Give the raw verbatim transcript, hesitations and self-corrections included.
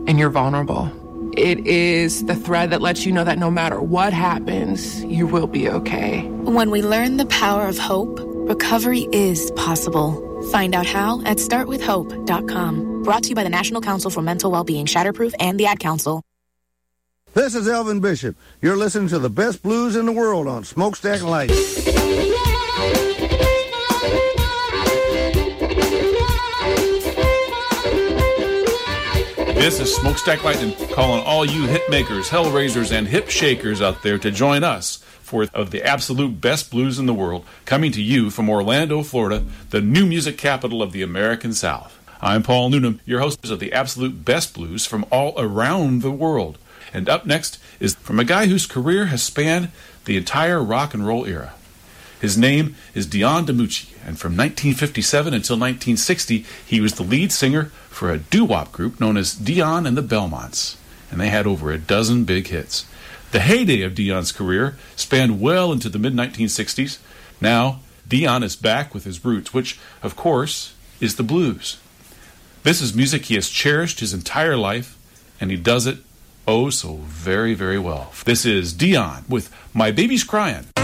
and you're vulnerable. It is the thread that lets you know that no matter what happens, you will be okay. When we learn the power of hope, recovery is possible. Find out how at start with hope dot com. Brought to you by the National Council for Mental Wellbeing, Shatterproof, and the Ad Council. This is Elvin Bishop. You're listening to the best blues in the world on Smokestack Light. This is Smokestack Lightning calling all you hit makers, hell raisers, and hip shakers out there to join us for of the absolute best blues in the world, coming to you from Orlando, Florida, the new music capital of the American South. I'm Paul Noonan, your host of the absolute best blues from all around the world. And up next is from a guy whose career has spanned the entire rock and roll era. His name is Dion DiMucci, and from nineteen fifty-seven until nineteen sixty, he was the lead singer for a doo-wop group known as Dion and the Belmonts, and they had over a dozen big hits. The heyday of Dion's career spanned well into the mid nineteen sixties. Now, Dion is back with his roots, which, of course, is the blues. This is music he has cherished his entire life, and he does it oh so very, very well. This is Dion with My Baby's Crying.